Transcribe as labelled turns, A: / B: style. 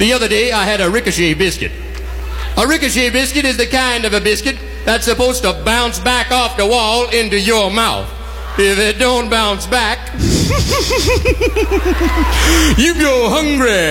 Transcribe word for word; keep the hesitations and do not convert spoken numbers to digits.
A: The other day I had a ricochet biscuit. A ricochet biscuit is the kind of a biscuit that's supposed to bounce back off the wall into your mouth. If it don't bounce back, you go hungry.